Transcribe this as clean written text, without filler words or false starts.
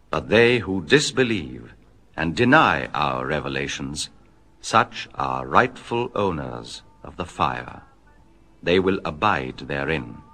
But they who disbelieve and deny our revelations, such are rightful owners of the fire. They will abide therein.